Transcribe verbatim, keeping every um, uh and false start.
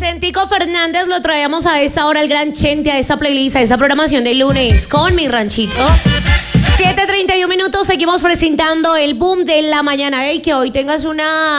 Vicentico Fernández lo traemos a esta hora, el gran Chente, a esta playlist, a esta programación de lunes con Mi Ranchito. siete treinta y uno minutos, seguimos presentando el boom de la mañana. Hey, que hoy tengas una